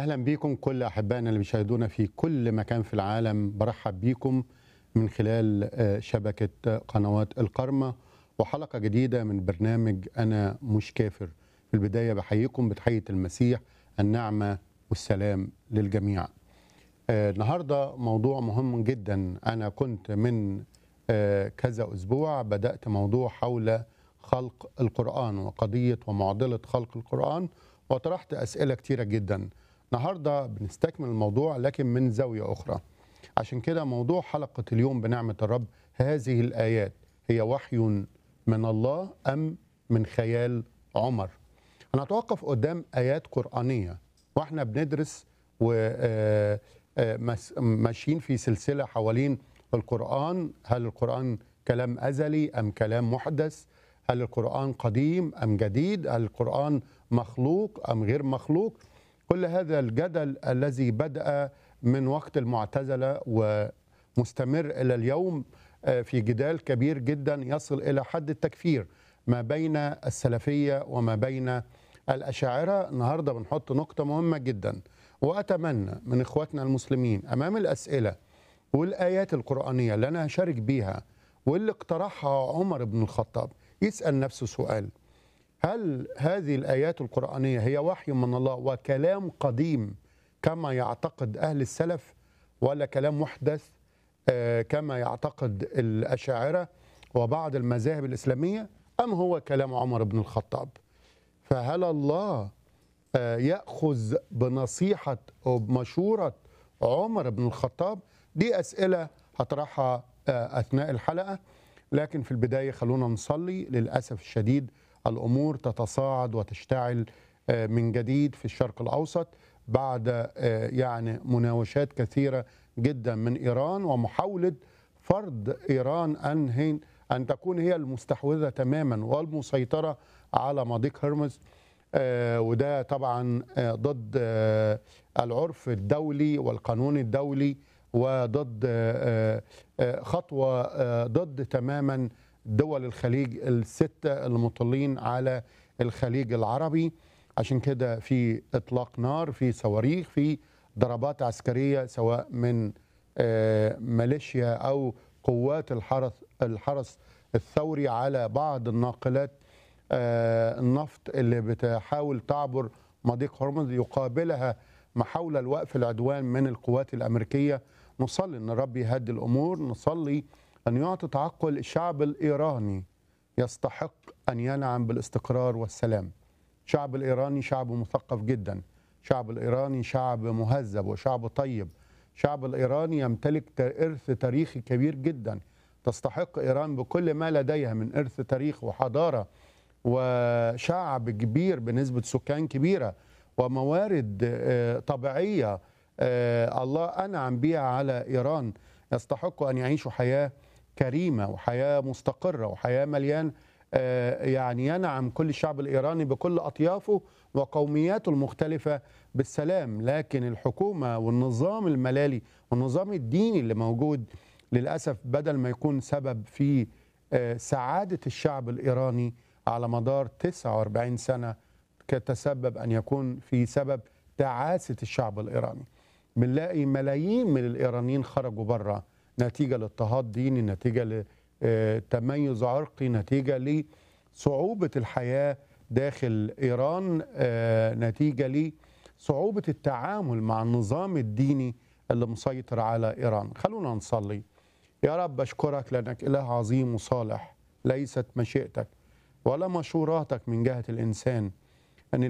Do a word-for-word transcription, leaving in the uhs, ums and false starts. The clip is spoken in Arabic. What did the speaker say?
أهلا بيكم كل أحبائنا اللي بيشاهدونا في كل مكان في العالم. برحب بيكم من خلال آه، شبكة قنوات القرمة وحلقة جديدة من برنامج أنا مش كافر. في البداية بحييكم بتحية المسيح، النعمة والسلام للجميع. آه، النهاردة موضوع مهم جدا. أنا كنت من آه، كذا أسبوع بدأت موضوع حول خلق القرآن وقضية ومعضلة خلق القرآن، وطرحت أسئلة كتيرة جدا. النهاردة بنستكمل الموضوع لكن من زاوية أخرى. عشان كده موضوع حلقة اليوم بنعمة الرب: هذه الآيات هي وحي من الله أم من خيال عمر؟ أنا أتوقف قدام آيات قرآنية وإحنا بندرس وماشيين في سلسلة حوالين القرآن. هل القرآن كلام أزلي أم كلام محدث؟ هل القرآن قديم أم جديد؟ هل القرآن مخلوق أم غير مخلوق؟ كل هذا الجدل الذي بدأ من وقت المعتزلة ومستمر إلى اليوم في جدال كبير جدا يصل إلى حد التكفير ما بين السلفية وما بين الأشاعرة. النهاردة بنحط نقطة مهمة جدا، وأتمنى من إخواتنا المسلمين أمام الأسئلة والآيات القرآنية اللي أنا هشارك بيها واللي اقترحها عمر بن الخطاب يسأل نفسه سؤال: هل هذه الآيات القرآنية هي وحي من الله وكلام قديم كما يعتقد أهل السلف، ولا كلام محدث آه كما يعتقد الأشاعرة وبعض المذاهب الإسلامية، أم هو كلام عمر بن الخطاب؟ فهل الله آه يأخذ بنصيحة أو بمشورة عمر بن الخطاب؟ دي أسئلة هطرحها آه أثناء الحلقة، لكن في البداية خلونا نصلي. للأسف الشديد الأمور تتصاعد وتشتعل من جديد في الشرق الأوسط بعد يعني مناوشات كثيرة جدا من إيران ومحاولة فرض إيران أن أن تكون هي المستحوذة تماما والمسيطرة على مضيق هرمز. وده طبعا ضد العرف الدولي والقانون الدولي، وضد خطوة ضد تماما دول الخليج الستة المطلين على الخليج العربي. عشان كده في إطلاق نار، في صواريخ، في ضربات عسكرية سواء من ميليشيا أو قوات الحرس الحرس الثوري على بعض الناقلات النفط اللي بتحاول تعبر مضيق هرمز، يقابلها محاولة لوقف العدوان من القوات الأمريكية. نصلي أن الرب يهدي الأمور، نصلي أن يعطي تعقل. الشعب الإيراني يستحق أن ينعم بالاستقرار والسلام. الشعب الإيراني شعب مثقف جدا، الشعب الإيراني شعب مهذب وشعب طيب، الشعب الإيراني يمتلك إرث تاريخي كبير جدا. تستحق إيران بكل ما لديها من إرث تاريخ وحضارة وشعب كبير بنسبة سكان كبيرة وموارد طبيعية الله أنعم بها على إيران. يستحق أن يعيشوا حياة كريمة وحياة مستقرة وحياة مليان يعني ينعم كل الشعب الإيراني بكل أطيافه وقومياته المختلفة بالسلام. لكن الحكومة والنظام الملالي والنظام الديني اللي موجود للأسف بدل ما يكون سبب في سعادة الشعب الإيراني على مدار تسعة وأربعين سنة، تسبب أن يكون في سبب تعاسة الشعب الإيراني. بنلاقي ملايين من الإيرانيين خرجوا بره نتيجة لاضطهاد ديني، نتيجة لتميز عرقي، نتيجة لصعوبة الحياة داخل إيران، نتيجة لصعوبة التعامل مع النظام الديني اللي مسيطر على إيران. خلونا نصلي. يا رب أشكرك لأنك إله عظيم وصالح، ليست مشيئتك ولا مشوراتك من جهة الإنسان